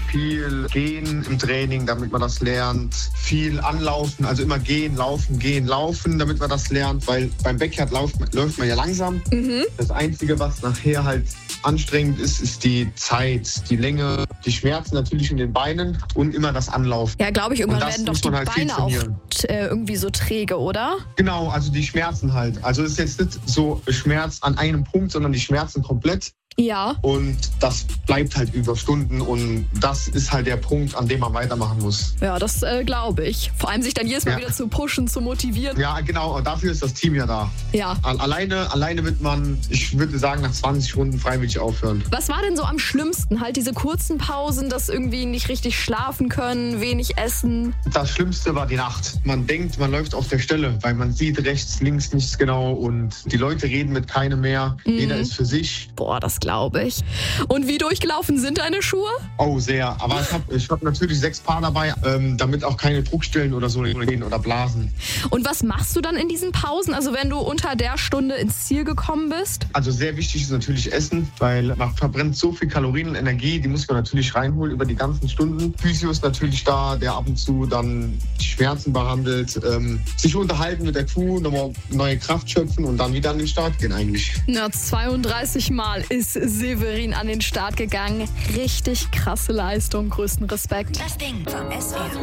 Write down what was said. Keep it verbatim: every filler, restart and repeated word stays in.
viel Gehen im Training, damit man das lernt. Viel Anlaufen, also immer gehen, laufen, gehen, laufen, damit man das lernt. Weil beim Backyard läuft, läuft man ja langsam. Mhm. Das Einzige, was nachher halt anstrengend ist, ist die Zeit, die Länge, die Schmerzen natürlich in den Beinen und immer das Anlaufen. Ja, glaube ich, irgendwann Und das werden doch muss die man halt viel Beine auch trainieren. äh, irgendwie so träge, oder? Genau, also die Schmerzen halt. Also es ist jetzt nicht so Schmerz an einem Punkt, sondern die Schmerzen komplett. Ja. Und das bleibt halt über Stunden und das ist halt der Punkt, an dem man weitermachen muss. Ja, das äh, glaube ich. Vor allem sich dann jedes Mal Ja. wieder zu pushen, zu motivieren. Ja, genau, und dafür ist das Team ja da. Ja. Alleine, alleine wird man, ich würde sagen, nach zwanzig Runden freiwillig aufhören. Was war denn so am schlimmsten? Halt diese kurzen Pausen, das irgendwie nicht richtig schlafen können, wenig essen. Das Schlimmste war die Nacht. Man denkt, man läuft auf der Stelle, weil man sieht rechts, links nichts genau und die Leute reden mit keinem mehr. Mhm. Jeder ist für sich. Boah, das glaube ich. Und wie durchgelaufen sind deine Schuhe? Oh, sehr. Aber ich habe ich hab natürlich sechs Paar dabei, ähm, damit auch keine Druckstellen oder so gehen oder Blasen. Und was machst du dann in diesen Pausen? Also wenn du unter der Stunde ins Ziel gekommen bist? Also sehr wichtig ist natürlich Essen, weil man verbrennt so viel Kalorien und Energie, die muss man natürlich reinholen über die ganzen Stunden. Physio ist natürlich da, der ab und zu dann die Schmerzen behandelt, ähm, sich unterhalten mit der Crew, nochmal neue Kraft schöpfen und dann wieder an den Start gehen eigentlich. Na, zweiunddreißig Mal ist Severin an den Start gegangen. Richtig krasse Leistung, größten Respekt. Das Ding vom S W R.